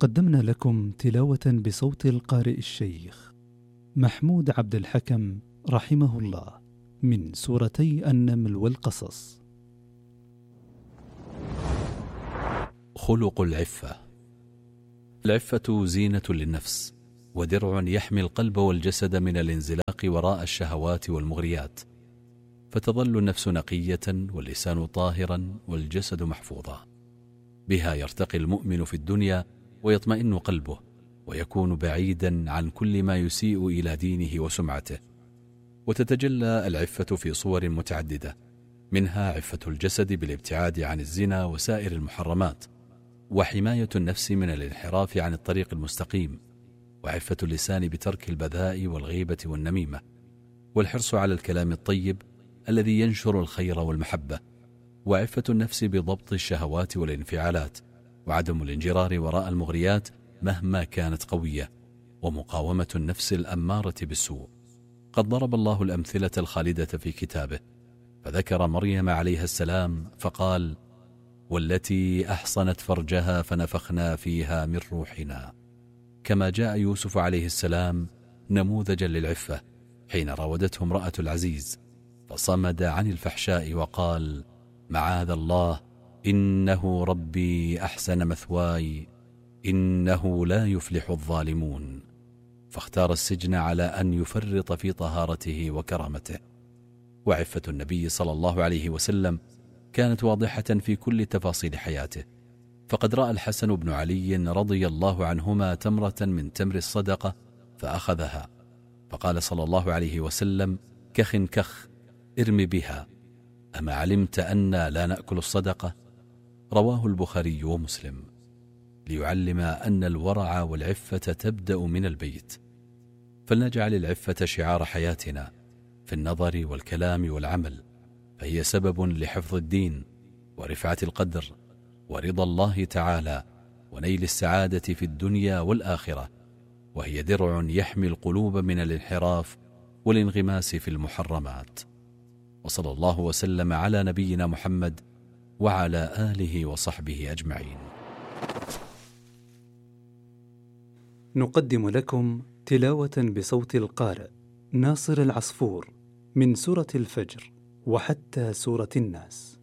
قدمنا لكم تلاوة بصوت القارئ الشيخ محمود عبد الحكم رحمه الله من سورتي النمل والقصص. خلق العفة. العفة زينة للنفس ودرع يحمي القلب والجسد من الانزلاق وراء الشهوات والمغريات، فتظل النفس نقية واللسان طاهرا والجسد محفوظا. بها يرتقي المؤمن في الدنيا ويطمئن قلبه ويكون بعيدا عن كل ما يسيء إلى دينه وسمعته. وتتجلى العفة في صور متعددة، منها عفة الجسد بالابتعاد عن الزنا وسائر المحرمات، وحماية النفس من الانحراف عن الطريق المستقيم، وعفة اللسان بترك البذاء والغيبة والنميمة، والحرص على الكلام الطيب الذي ينشر الخير والمحبة، وعفة النفس بضبط الشهوات والانفعالات، وعدم الانجرار وراء المغريات مهما كانت قوية، ومقاومة النفس الأمارة بالسوء. قد ضرب الله الأمثلة الخالدة في كتابه، فذكر مريم عليها السلام فقال: والتي أحصنت فرجها فنفخنا فيها من روحنا. كما جاء يوسف عليه السلام نموذجا للعفة حين راودته امرأة العزيز فصمد عن الفحشاء وقال: معاذ الله إنه ربي أحسن مثواي إنه لا يفلح الظالمون. فاختار السجن على أن يفرط في طهارته وكرامته. وعفة النبي صلى الله عليه وسلم كانت واضحة في كل تفاصيل حياته، فقد رأى الحسن بن علي رضي الله عنهما تمرة من تمر الصدقة فأخذها، فقال صلى الله عليه وسلم: كخ كخ ارم بها، أما علمت أن لا نأكل الصدقة؟ رواه البخاري ومسلم، ليعلم أن الورع والعفة تبدأ من البيت. فلنجعل العفة شعار حياتنا في النظر والكلام والعمل، فهي سبب لحفظ الدين ورفعة القدر ورضا الله تعالى ونيل السعادة في الدنيا والآخرة، وهي درع يحمي القلوب من الانحراف والانغماس في المحرمات. وصلى الله وسلم على نبينا محمد وعلى آله وصحبه أجمعين. نقدم لكم تلاوة بصوت القارئ ناصر العصفور من سورة الفجر وحتى سورة الناس.